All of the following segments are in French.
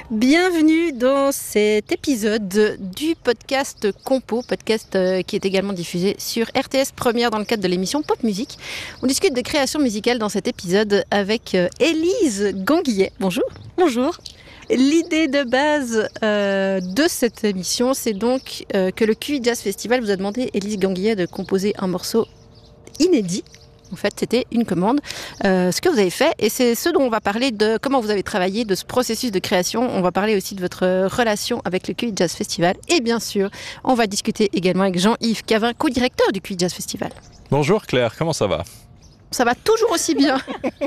Bienvenue dans cet épisode du podcast Compo, podcast qui est également diffusé sur RTS Première dans le cadre de l'émission Pop Musique. On discute de création musicale dans cet épisode avec Élise Ganguillet. Bonjour. Bonjour. L'idée de base de cette émission, c'est donc que le QI Jazz Festival vous a demandé, Élise Ganguillet, de composer un morceau inédit. En fait, c'était une commande, ce que vous avez fait, et c'est ce dont on va parler, de comment vous avez travaillé, de ce processus de création. On va parler aussi de votre relation avec le QI Jazz Festival, et bien sûr, on va discuter également avec Jean-Yves Cavin, co-directeur du QI Jazz Festival. Bonjour Claire, comment ça va ? Ça va toujours aussi bien.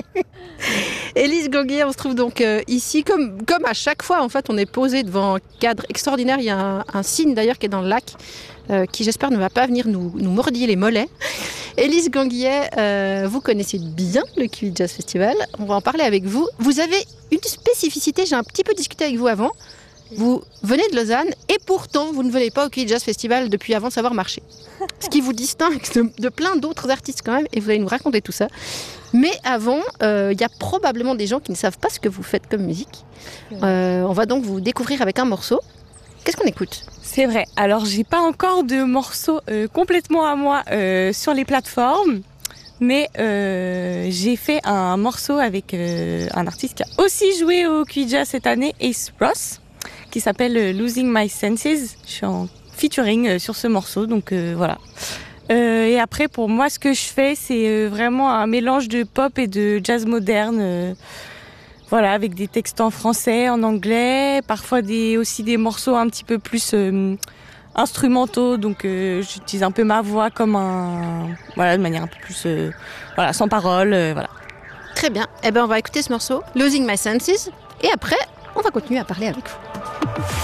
Élise Ganguillet, on se trouve donc ici, comme à chaque fois, en fait, on est posé devant un cadre extraordinaire. Il y a un cygne d'ailleurs qui est dans le lac, qui j'espère ne va pas venir nous mordiller les mollets. Élise Ganguillet, vous connaissez bien le QI Jazz Festival, on va en parler avec vous. Vous avez une spécificité, j'ai un petit peu discuté avec vous avant. Vous venez de Lausanne et pourtant vous ne venez pas au QI Jazz Festival depuis avant de savoir marcher. Ce qui vous distingue de plein d'autres artistes quand même, et vous allez nous raconter tout ça. Mais avant, il y a probablement des gens qui ne savent pas ce que vous faites comme musique. On va donc vous découvrir avec un morceau. Qu'est-ce qu'on écoute ? C'est vrai. Alors, j'ai pas encore de morceau complètement à moi sur les plateformes, mais j'ai fait un morceau avec un artiste qui a aussi joué au QI Jazz cette année, Ace Ross, qui s'appelle Losing My Senses. Je suis en featuring sur ce morceau, donc voilà. Et après, pour moi, ce que je fais, c'est vraiment un mélange de pop et de jazz moderne. Voilà, avec des textes en français, en anglais, parfois aussi des morceaux un petit peu plus instrumentaux. Donc, j'utilise un peu ma voix comme de manière un peu plus, sans parole, voilà. Très bien. Eh ben, on va écouter ce morceau, Losing My Senses, et après, on va continuer à parler avec vous.